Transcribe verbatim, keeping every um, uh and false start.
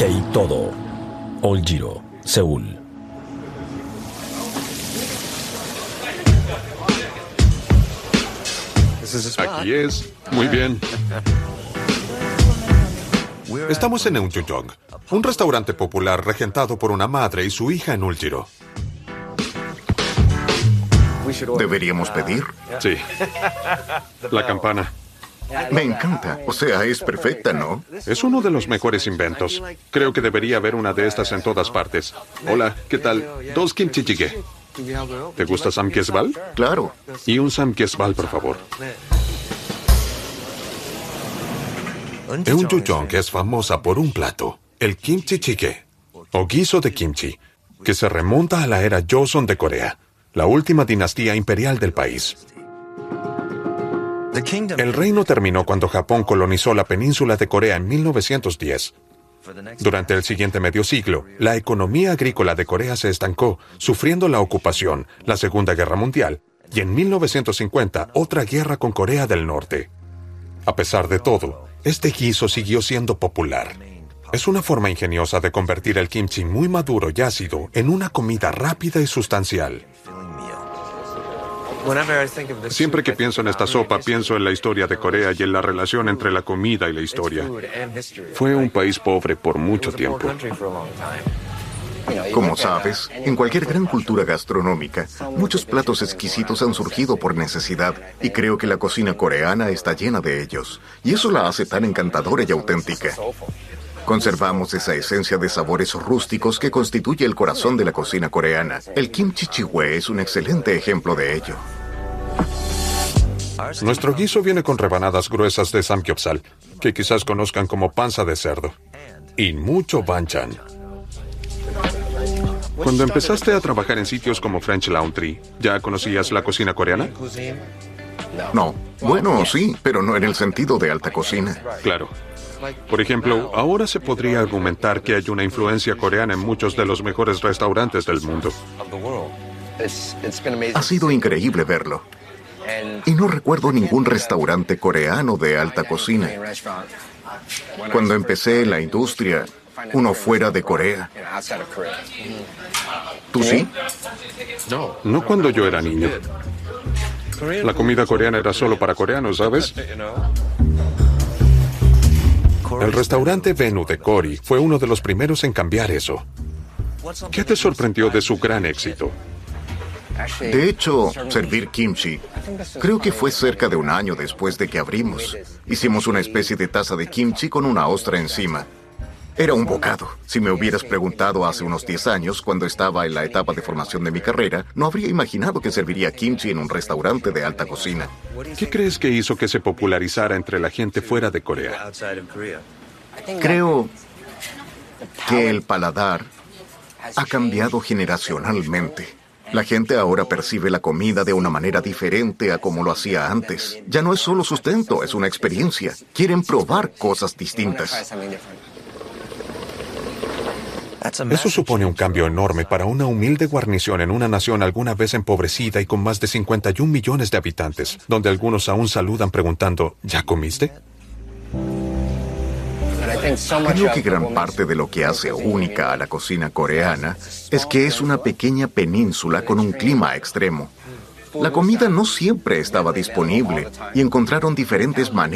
K-Todo. Oljiro, Seúl. Aquí es. Muy bien. Estamos en Eunjujong, un restaurante popular regentado por una madre y su hija en Uljiro. ¿Deberíamos pedir? Sí. La campana. Me encanta. O sea, es perfecta, ¿no? Es uno de los mejores inventos. Creo que debería haber una de estas en todas partes. Hola, ¿qué tal? Dos kimchi jjigae. ¿Te gusta samgyeopsal? Claro. Y un samgyeopsal, por favor. Eunjujong es famosa por un plato, el kimchi jjigae, o guiso de kimchi, que se remonta a la era Joseon de Corea, la última dinastía imperial del país. El reino terminó cuando Japón colonizó la península de Corea en mil novecientos diez. Durante el siguiente medio siglo, la economía agrícola de Corea se estancó, sufriendo la ocupación, la Segunda Guerra Mundial, y en mil novecientos cincuenta otra guerra con Corea del Norte. A pesar de todo, este guiso siguió siendo popular. Es una forma ingeniosa de convertir el kimchi muy maduro y ácido en una comida rápida y sustancial. Siempre que pienso en esta sopa, pienso en la historia de Corea y en la relación entre la comida y la historia. Fue un país pobre por mucho tiempo. Como sabes, en cualquier gran cultura gastronómica, muchos platos exquisitos han surgido por necesidad, y creo que la cocina coreana está llena de ellos, y eso la hace tan encantadora y auténtica. Conservamos esa esencia de sabores rústicos que constituye el corazón de la cocina coreana. El kimchi jjigae es un excelente ejemplo de ello. Nuestro guiso viene con rebanadas gruesas de samgyeopsal, que quizás conozcan como panza de cerdo, y mucho banchan. Cuando empezaste a trabajar en sitios como French Laundry, ¿ya conocías la cocina coreana? No. Bueno, sí, pero no en el sentido de alta cocina. Claro. Por ejemplo, ahora se podría argumentar que hay una influencia coreana en muchos de los mejores restaurantes del mundo. Ha sido increíble verlo. Y no recuerdo ningún restaurante coreano de alta cocina. Cuando empecé en la industria, uno fuera de Corea. ¿Tú sí? No cuando yo era niño. La comida coreana era solo para coreanos, ¿sabes? El restaurante Venu de Cory fue uno de los primeros en cambiar eso. ¿Qué te sorprendió de su gran éxito? De hecho, servir kimchi, creo que fue cerca de un año después de que abrimos. Hicimos una especie de taza de kimchi con una ostra encima. Era un bocado. Si me hubieras preguntado hace unos diez años, cuando estaba en la etapa de formación de mi carrera, no habría imaginado que serviría kimchi en un restaurante de alta cocina. ¿Qué crees que hizo que se popularizara entre la gente fuera de Corea? Creo que el paladar ha cambiado generacionalmente. La gente ahora percibe la comida de una manera diferente a como lo hacía antes. Ya no es solo sustento, es una experiencia. Quieren probar cosas distintas. Eso supone un cambio enorme para una humilde guarnición en una nación alguna vez empobrecida y con más de cincuenta y un millones de habitantes, donde algunos aún saludan preguntando, ¿ya comiste? Creo que gran parte de lo que hace única a la cocina coreana es que es una pequeña península con un clima extremo. La comida no siempre estaba disponible y encontraron diferentes maneras